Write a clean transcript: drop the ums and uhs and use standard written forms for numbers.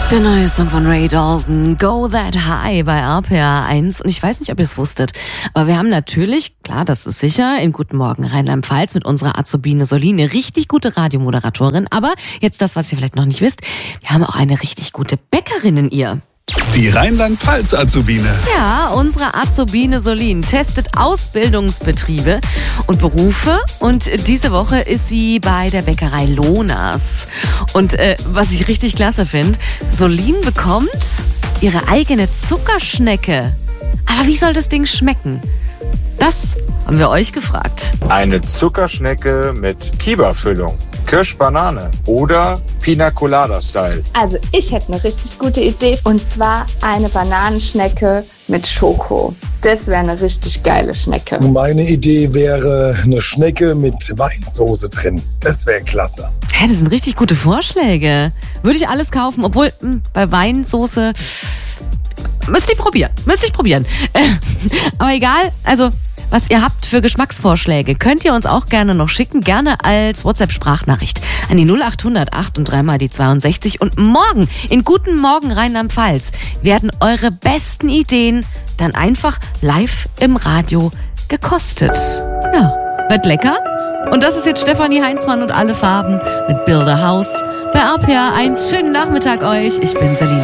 Der neue Song von Ray Dalton, Go That High bei RPR 1. Und ich weiß nicht, ob ihr es wusstet, aber wir haben natürlich, klar, das ist sicher, in Guten Morgen Rheinland-Pfalz mit unserer Azubine Solin eine richtig gute Radiomoderatorin. Aber jetzt das, was ihr vielleicht noch nicht wisst, wir haben auch eine richtig gute Bäckerin in ihr. Die Rheinland-Pfalz-Azubine. Ja, unsere Azubine Solin testet Ausbildungsbetriebe und Berufe. Und diese Woche ist sie bei der Bäckerei Lohnas. Und was ich richtig klasse finde, Solin bekommt ihre eigene Zuckerschnecke. Aber wie soll das Ding schmecken? Das haben wir euch gefragt. Eine Zuckerschnecke mit Kiba-Füllung, Kirschbanane oder Pina Colada-Style. Also ich hätte eine richtig gute Idee, und zwar eine Bananenschnecke mit Schoko. Das wäre eine richtig geile Schnecke. Meine Idee wäre eine Schnecke mit Weinsoße drin. Das wäre klasse. Hä, das sind richtig gute Vorschläge. Würde ich alles kaufen, obwohl bei Weinsoße müsste ich probieren. Aber egal, also was ihr habt für Geschmacksvorschläge, könnt ihr uns auch gerne noch schicken, gerne als WhatsApp-Sprachnachricht an die 0800 8 und 3 mal die 62. Und morgen in Guten Morgen Rheinland-Pfalz werden eure besten Ideen dann einfach live im Radio gekostet. Ja, wird lecker. Und das ist jetzt Stefanie Heinzmann und alle Farben mit Build a House bei RPR 1. Schönen Nachmittag euch. Ich bin Selina.